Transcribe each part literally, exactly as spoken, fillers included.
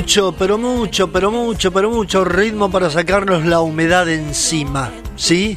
mucho, pero mucho, pero mucho, pero mucho ritmo para sacarnos la humedad de encima, ¿sí?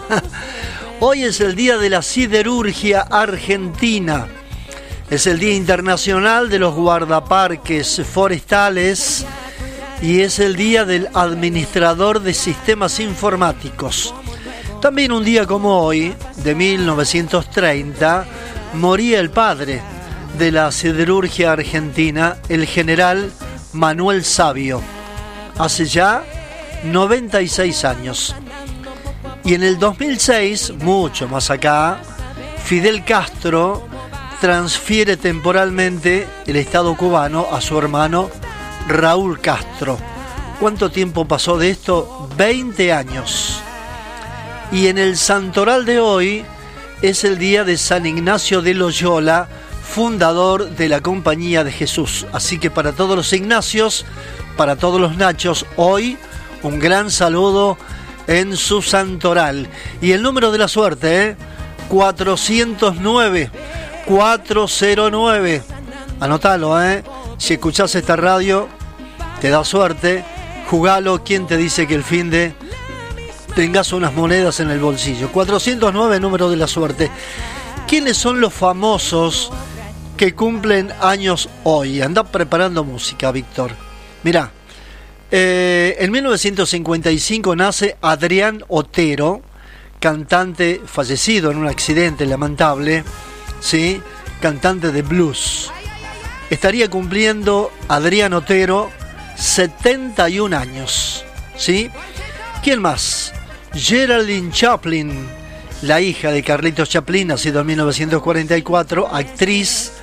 Hoy es el día de la siderurgia argentina. Es el Día Internacional de los Guardaparques Forestales y es el Día del Administrador de Sistemas Informáticos. También un día como hoy, de mil novecientos treinta, moría el padre de la siderurgia argentina, el general Manuel Savio, hace ya noventa y seis años. Y en el dos mil seis, mucho más acá, Fidel Castro transfiere temporalmente el Estado cubano a su hermano Raúl Castro. ¿Cuánto tiempo pasó de esto? veinte años. Y en el santoral de hoy es el día de San Ignacio de Loyola, fundador de la Compañía de Jesús. Así que para todos los Ignacios, para todos los Nachos, hoy un gran saludo en su santoral. Y el número de la suerte, ¿eh? cuatrocientos nueve, cuatrocientos nueve. Anótalo, ¿eh? Si escuchás esta radio, te da suerte. Jugalo. ¿Quién te dice que el fin de tengas unas monedas en el bolsillo? cuatrocientos nueve, número de la suerte. ¿Quiénes son los famosos que cumplen años hoy? Anda preparando música, Víctor. Mirá, eh, en mil novecientos cincuenta y cinco nace Adrián Otero, cantante fallecido en un accidente lamentable, ¿sí? Cantante de blues. Estaría cumpliendo Adrián Otero setenta y un años, ¿sí? ¿Quién más? Geraldine Chaplin, la hija de Carlitos Chaplin, nacido en mil novecientos cuarenta y cuatro, actriz,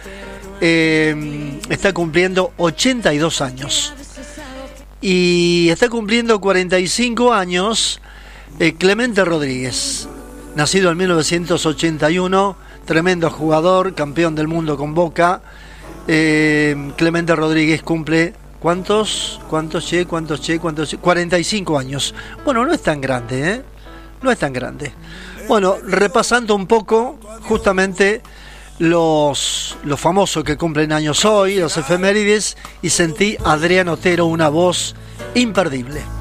eh, está cumpliendo ochenta y dos años. Y está cumpliendo cuarenta y cinco años eh, Clemente Rodríguez, nacido en mil novecientos ochenta y uno, tremendo jugador, campeón del mundo con Boca. Eh, Clemente Rodríguez cumple, ¿cuántos? ¿Cuántos, che? ¿Cuántos, che? ¿Cuántos, che? cuarenta y cinco años. Bueno, no es tan grande, ¿eh? No es tan grande. Bueno, repasando un poco justamente los, los famosos que cumplen años hoy, los efemérides, y sentí Adrián Otero, una voz imperdible.